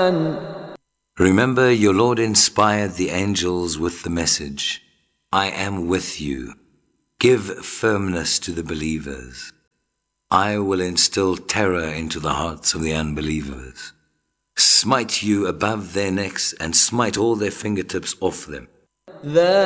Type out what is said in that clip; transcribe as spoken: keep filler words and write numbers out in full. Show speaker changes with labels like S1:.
S1: Remember, your Lord inspired the angels with the message, I am with you. Give firmness to the believers. I will instill terror into the hearts of the unbelievers. Smite you above their necks and smite all their fingertips off them.